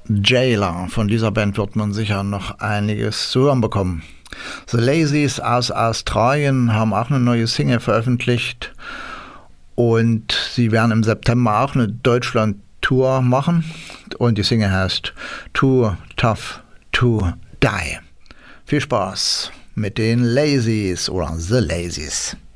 Jailer. Von dieser Band wird man sicher noch einiges zu hören bekommen. The Lazies aus Australien haben auch eine neue Single veröffentlicht und sie werden im September auch eine Deutschland-Tour machen und die Single heißt Too Tough to Die. Viel Spaß mit den Lazies oder The Lazies.